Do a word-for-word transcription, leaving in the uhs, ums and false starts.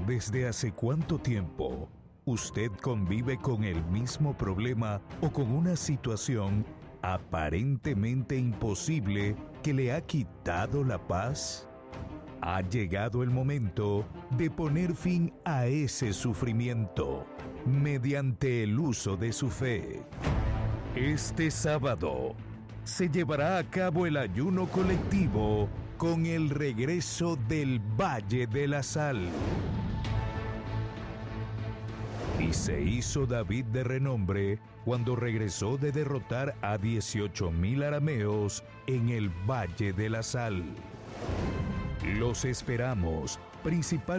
¿Desde hace cuánto tiempo usted convive con el mismo problema o con una situación aparentemente imposible que le ha quitado la paz? Ha llegado el momento de poner fin a ese sufrimiento mediante el uso de su fe. Este sábado se llevará a cabo el ayuno colectivo con el regreso del Valle de la Sal. Y se hizo David de renombre cuando regresó de derrotar a dieciocho mil arameos en el Valle de la Sal. Los esperamos, principalmente